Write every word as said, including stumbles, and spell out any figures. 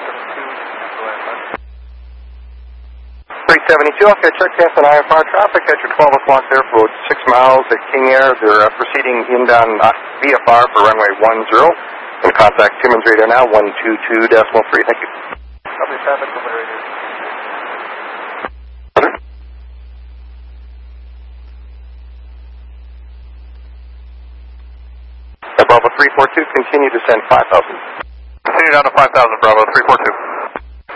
three seventy-two, okay, check gas on I F R traffic at your twelve o'clock there for six miles at King Air. They're uh, proceeding inbound V F R for runway one zero. And contact Timmins radar now, one two two decimal three. Thank you. Copy, traffic over radio. Bravo three four two, continue to send five thousand. Continue down to five thousand, Bravo three four two.